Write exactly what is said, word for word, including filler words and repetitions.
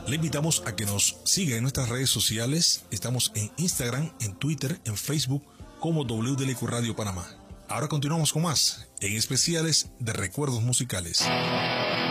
Le invitamos a que nos siga en nuestras redes sociales. Estamos en Instagram, en Twitter, en Facebook como W D L Q Radio Panamá. Ahora continuamos con más en especiales de recuerdos musicales.